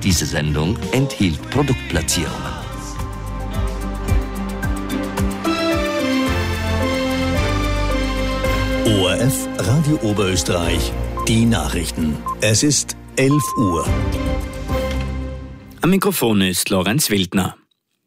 Diese Sendung enthielt Produktplatzierungen. ORF Radio Oberösterreich, die Nachrichten. Es ist 11 Uhr. Am Mikrofon ist Lorenz Wildner.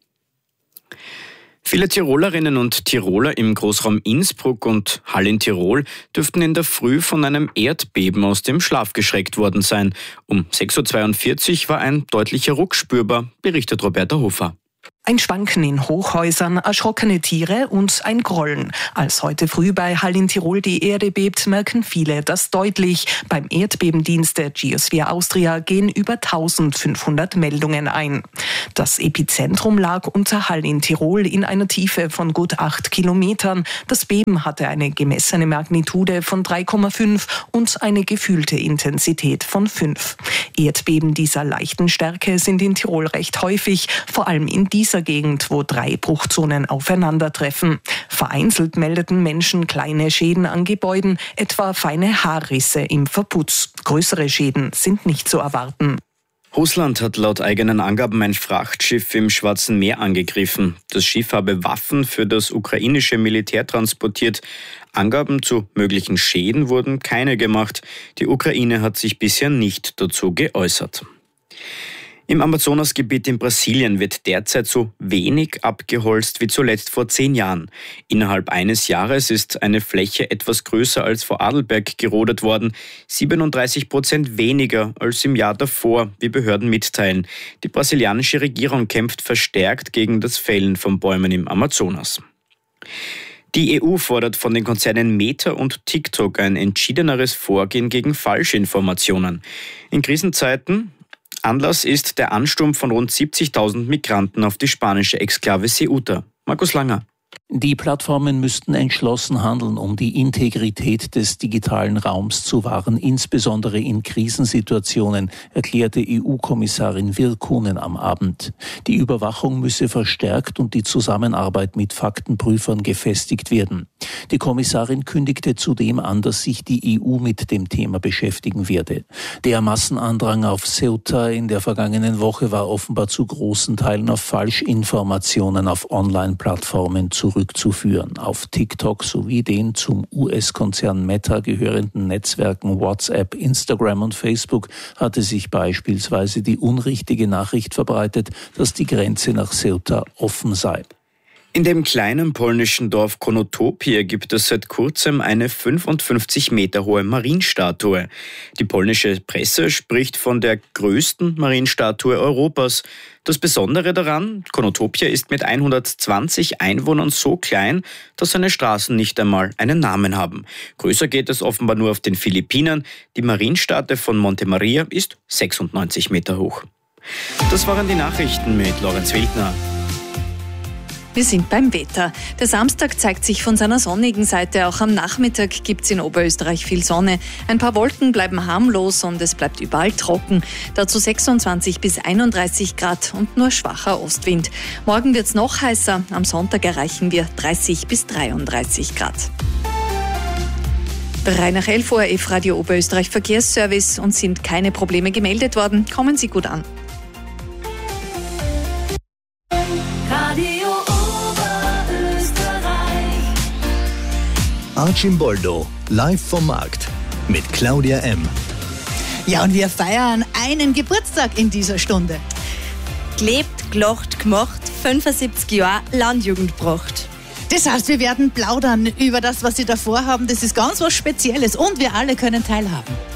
Viele Tirolerinnen und Tiroler im Großraum Innsbruck und Hall in Tirol dürften in der Früh von einem Erdbeben aus dem Schlaf geschreckt worden sein. Um 6.42 Uhr war ein deutlicher Ruck spürbar, berichtet Roberta Hofer. Ein Schwanken in Hochhäusern, erschrockene Tiere und ein Grollen. Als heute früh bei Hall in Tirol die Erde bebt, merken viele das deutlich. Beim Erdbebendienst der Geosphere Austria gehen über 1500 Meldungen ein. Das Epizentrum lag unter Hall in Tirol in einer Tiefe von gut 8 Kilometern. Das Beben hatte eine gemessene Magnitude von 3,5 und eine gefühlte Intensität von 5. Erdbeben dieser leichten Stärke sind in Tirol recht häufig, vor allem in dieser Gegend, wo 3 Bruchzonen aufeinandertreffen. Vereinzelt meldeten Menschen kleine Schäden an Gebäuden, etwa feine Haarrisse im Verputz. Größere Schäden sind nicht zu erwarten. Russland hat laut eigenen Angaben ein Frachtschiff im Schwarzen Meer angegriffen. Das Schiff habe Waffen für das ukrainische Militär transportiert. Angaben zu möglichen Schäden wurden keine gemacht. Die Ukraine hat sich bisher nicht dazu geäußert. Im Amazonasgebiet in Brasilien wird derzeit so wenig abgeholzt wie zuletzt vor 10 Jahren. Innerhalb eines Jahres ist eine Fläche etwas größer als vor Adelberg gerodet worden, 37% weniger als im Jahr davor, wie Behörden mitteilen. Die brasilianische Regierung kämpft verstärkt gegen das Fällen von Bäumen im Amazonas. Die EU fordert von den Konzernen Meta und TikTok ein entschiedeneres Vorgehen gegen Falschinformationen. In Krisenzeiten Anlass ist der Ansturm von rund 70.000 Migranten auf die spanische Exklave Ceuta. Markus Langer. Die Plattformen müssten entschlossen handeln, um die Integrität des digitalen Raums zu wahren, insbesondere in Krisensituationen, erklärte EU-Kommissarin Virkkunen am Abend. Die Überwachung müsse verstärkt und die Zusammenarbeit mit Faktenprüfern gefestigt werden. Die Kommissarin kündigte zudem an, dass sich die EU mit dem Thema beschäftigen werde. Der Massenandrang auf Ceuta in der vergangenen Woche war offenbar zu großen Teilen auf Falschinformationen auf Online-Plattformen zurückzuführen. Auf TikTok sowie den zum US-Konzern Meta gehörenden Netzwerken WhatsApp, Instagram und Facebook hatte sich beispielsweise die unrichtige Nachricht verbreitet, dass die Grenze nach Ceuta offen sei. In dem kleinen polnischen Dorf Konotopie gibt es seit kurzem eine 55 Meter hohe Marienstatue. Die polnische Presse spricht von der größten Marienstatue Europas. Das Besondere daran, Konotopie ist mit 120 Einwohnern so klein, dass seine Straßen nicht einmal einen Namen haben. Größer geht es offenbar nur auf den Philippinen. Die Marienstatue von Monte Maria ist 96 Meter hoch. Das waren die Nachrichten mit Lorenz Wildner. Wir sind beim Wetter. Der Samstag zeigt sich von seiner sonnigen Seite. Auch am Nachmittag gibt es in Oberösterreich viel Sonne. Ein paar Wolken bleiben harmlos und es bleibt überall trocken. Dazu 26 bis 31 Grad und nur schwacher Ostwind. Morgen wird es noch heißer. Am Sonntag erreichen wir 30 bis 33 Grad. 3 nach 11 Uhr, Radio Oberösterreich Verkehrsservice, und sind keine Probleme gemeldet worden. Kommen Sie gut an. Archimboldo, live vom Markt mit Claudia M. Ja, und wir feiern einen Geburtstag in dieser Stunde. Gelebt, gelacht, gemacht, 75 Jahre Landjugend gebracht. Das heißt, wir werden plaudern über das, was Sie davor haben. Das ist ganz was Spezielles und wir alle können teilhaben.